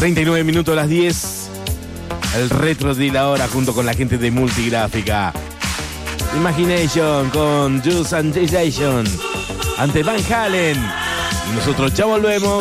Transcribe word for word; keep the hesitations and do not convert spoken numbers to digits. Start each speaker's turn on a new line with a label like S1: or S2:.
S1: treinta y nueve minutos a las diez. El retro de la hora junto con la gente de Multigráfica. Imagination con Juice and Jason ante Van Halen. Y nosotros ya volvemos.